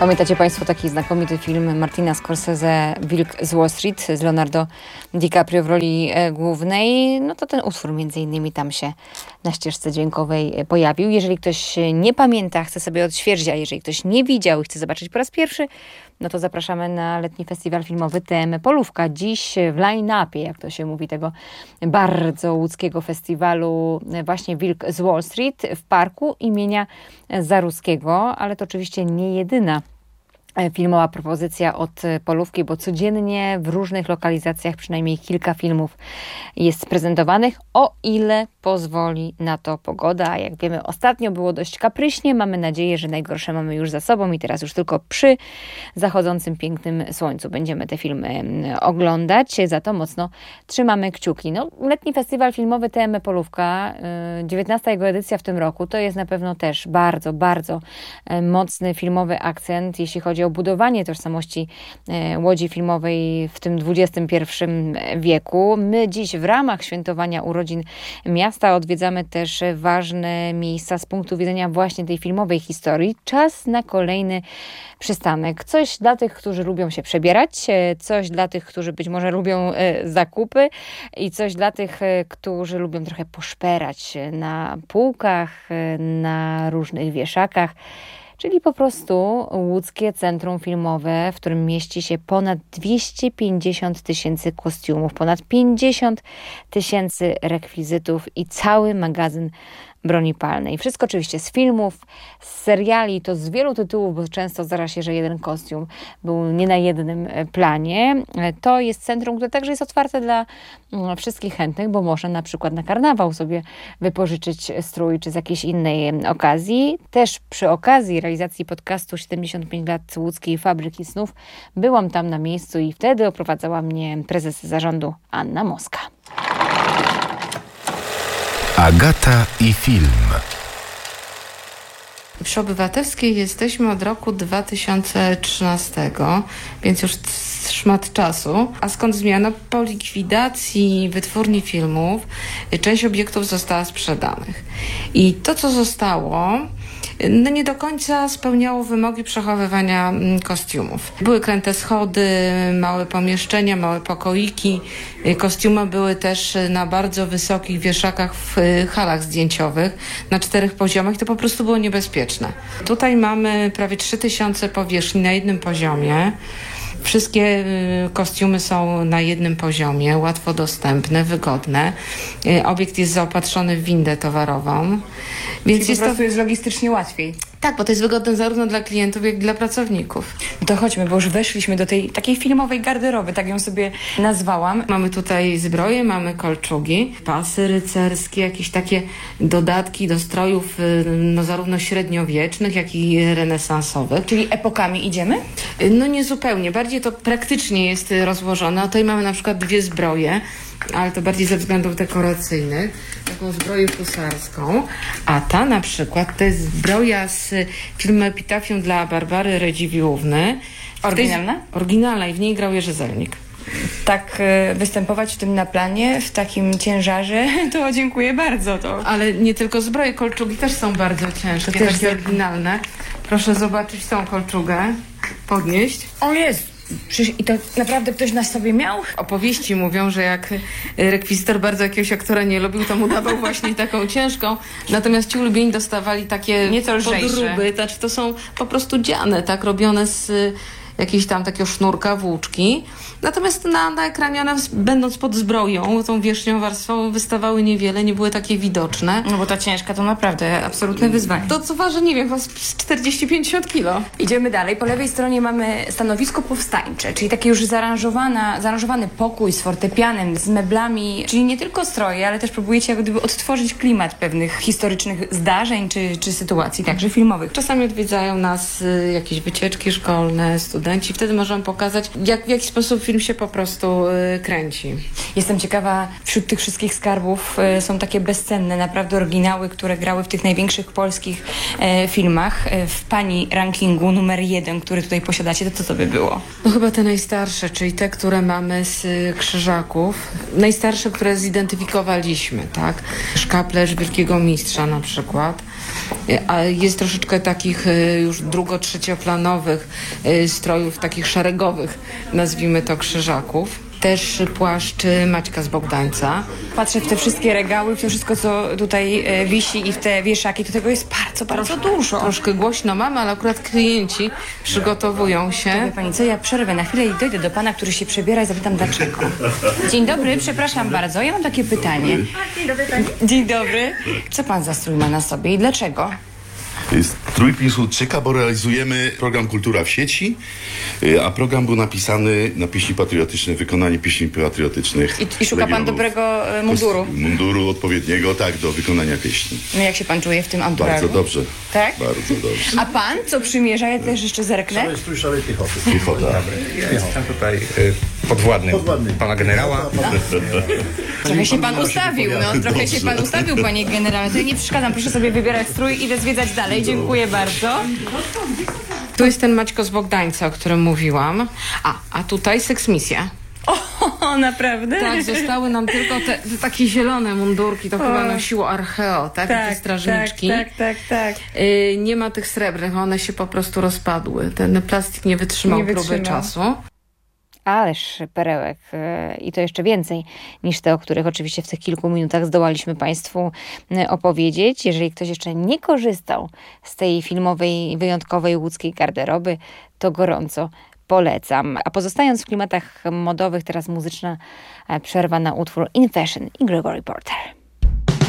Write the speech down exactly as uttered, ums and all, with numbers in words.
Pamiętacie Państwo taki znakomity film Martina Scorsese, Wilk z Wall Street, z Leonardo DiCaprio w roli głównej? No to ten utwór między innymi tam się na ścieżce dźwiękowej pojawił. Jeżeli ktoś nie pamięta, chce sobie odświeżyć, a jeżeli ktoś nie widział i chce zobaczyć po raz pierwszy, no to zapraszamy na letni festiwal filmowy T M Polówka. Dziś w line-upie, jak to się mówi, tego bardzo łódzkiego festiwalu właśnie Wilk z Wall Street w parku imienia Zaruskiego, ale to oczywiście nie jedyna filmowa propozycja od Polówki, bo codziennie w różnych lokalizacjach przynajmniej kilka filmów jest prezentowanych, o ile pozwoli na to pogoda. A jak wiemy, ostatnio było dość kapryśnie. Mamy nadzieję, że najgorsze mamy już za sobą i teraz już tylko przy zachodzącym pięknym słońcu będziemy te filmy oglądać. Za to mocno trzymamy kciuki. No, letni festiwal filmowy T M Polówka, dziewiętnasta jego edycja w tym roku, to jest na pewno też bardzo, bardzo mocny filmowy akcent, jeśli chodzi o budowanie tożsamości łodzi filmowej w tym dwudziestym pierwszym wieku. My dziś w ramach świętowania urodzin miasta odwiedzamy też ważne miejsca z punktu widzenia właśnie tej filmowej historii. Czas na kolejny przystanek. Coś dla tych, którzy lubią się przebierać, coś dla tych, którzy być może lubią zakupy i coś dla tych, którzy lubią trochę poszperać na półkach, na różnych wieszakach. Czyli po prostu łódzkie centrum filmowe, w którym mieści się ponad dwieście pięćdziesiąt tysięcy kostiumów, ponad pięćdziesiąt tysięcy rekwizytów i cały magazyn broni palnej. Wszystko oczywiście z filmów, z seriali, to z wielu tytułów, bo często zdarza się, że jeden kostium był nie na jednym planie. To jest centrum, które także jest otwarte dla wszystkich chętnych, bo można na przykład na karnawał sobie wypożyczyć strój, czy z jakiejś innej okazji. Też przy okazji realizacji podcastu siedemdziesiąt pięć lat łódzkiej Fabryki Snów byłam tam na miejscu i wtedy oprowadzała mnie prezes zarządu Anna Moska. Agata i film. Przy Obywatelskiej jesteśmy od roku dwa tysiące trzynastego, więc już szmat czasu. A skąd zmiana? Po likwidacji wytwórni filmów część obiektów została sprzedanych. I to, co zostało, no nie do końca spełniało wymogi przechowywania kostiumów. Były kręte schody, małe pomieszczenia, małe pokoiki. Kostiumy były też na bardzo wysokich wieszakach w halach zdjęciowych na czterech poziomach. To po prostu było niebezpieczne. Tutaj mamy prawie trzy tysiące powierzchni na jednym poziomie. Wszystkie kostiumy są na jednym poziomie, łatwo dostępne, wygodne. Obiekt jest zaopatrzony w windę towarową. Więc Czyli jest po prostu to... jest logistycznie łatwiej. Tak, bo to jest wygodne zarówno dla klientów, jak i dla pracowników. No to chodźmy, bo już weszliśmy do tej takiej filmowej garderoby, tak ją sobie nazwałam. Mamy tutaj zbroje, mamy kolczugi, pasy rycerskie, jakieś takie dodatki do strojów no, zarówno średniowiecznych, jak i renesansowych. Czyli epokami idziemy? No nie zupełnie, bardziej to praktycznie jest rozłożone. Tutaj mamy na przykład dwie zbroje, ale to bardziej ze względów dekoracyjnych, taką zbroję husarską, a ta na przykład to jest zbroja z filmu Epitafium dla Barbary Radziwiłłówny. Oryginalna? Tej, oryginalna i w niej grał Jerzy Zelnik. Tak y, występować w tym na planie, w takim ciężarze, to dziękuję bardzo. To. Ale nie tylko zbroje, kolczugi też są bardzo ciężkie, to też takie oryginalne. Proszę zobaczyć tą kolczugę, podnieść. O jest! I to naprawdę ktoś na sobie miał? Opowieści mówią, że jak rekwizytor bardzo jakiegoś aktora nie lubił, to mu dawał właśnie taką ciężką. Natomiast ci ulubieni dostawali takie nieco podróby. Znaczy to są po prostu dziane, tak, robione z jakiejś tam takiego sznurka, włóczki. Natomiast na, na ekranie one, będąc pod zbroją, tą wierzchnią warstwą, wystawały niewiele, nie były takie widoczne. No bo ta ciężka to naprawdę absolutne wyzwanie. To co waży, nie wiem, czterdzieści pięćdziesiąt kilo. Idziemy dalej. Po lewej stronie mamy stanowisko powstańcze, czyli taki już zaaranżowana, zaaranżowany pokój z fortepianem, z meblami, czyli nie tylko stroje, ale też próbujecie jak gdyby odtworzyć klimat pewnych historycznych zdarzeń czy, czy sytuacji, także filmowych. Czasami odwiedzają nas y, jakieś wycieczki szkolne, studenci. Wtedy możemy pokazać, jak, w jaki sposób film się po prostu y, kręci. Jestem ciekawa, wśród tych wszystkich skarbów y, są takie bezcenne, naprawdę oryginały, które grały w tych największych polskich y, filmach. Y, w pani rankingu numer jeden, który tutaj posiadacie, to co to by było? No chyba te najstarsze, czyli te, które mamy z y, krzyżaków. Najstarsze, które zidentyfikowaliśmy, tak? Szkaplerz Wielkiego Mistrza na przykład. A jest troszeczkę takich już drugo-trzecioplanowych strojów, takich szeregowych, nazwijmy to krzyżaków. Też płaszcz Maćka z Bogdańca. Patrzę w te wszystkie regały, w to wszystko, co tutaj e, wisi i w te wieszaki, to tego jest bardzo, bardzo dużo. Troszkę głośno mamy, ale akurat klienci przygotowują się. Wie pani co, ja przerwę na chwilę i dojdę do pana, który się przebiera i zapytam dlaczego. Dzień dobry, przepraszam bardzo, ja mam takie pytanie. Dzień dobry pani. Dzień dobry. Co pan za strój ma na sobie i dlaczego? Strój Piłsudczyka, bo realizujemy program Kultura w sieci, a program był napisany na pieśni patriotyczne, wykonanie pieśni patriotycznych. I, i szuka pan legionów. dobrego e, munduru? Munduru odpowiedniego, tak, do wykonania pieśni. No jak się pan czuje w tym anturażu? Bardzo dobrze. Tak? Bardzo dobrze. A pan co przymierza? Ja też jeszcze zerknę. Szalej strój szalej piechoty. Piechota. Ja jestem tutaj y, podwładnym, Podwładnym. pana generała. Trochę się pan ustawił, no trochę się pan ustawił, panie generale. To ja nie przeszkadzam, proszę sobie wybierać strój, idę zwiedzać dalej. Dziękuję bardzo. Tu jest ten Maćko z Bogdańca, o którym mówiłam. A, a tutaj seksmisja. O, naprawdę? Tak, zostały nam tylko te, te takie zielone mundurki, to chyba nosiło Archeo, tak? Te strażniczki. tak, tak, tak. Y, nie ma tych srebrnych, one się po prostu rozpadły. Ten plastik nie wytrzymał, Nie próby wytrzymał. czasu. Ależ perełek e, i to jeszcze więcej niż te, o których oczywiście w tych kilku minutach zdołaliśmy Państwu e, opowiedzieć. Jeżeli ktoś jeszcze nie korzystał z tej filmowej, wyjątkowej łódzkiej garderoby, to gorąco polecam. A pozostając w klimatach modowych, teraz muzyczna e, przerwa na utwór In Fashion i Gregory Porter.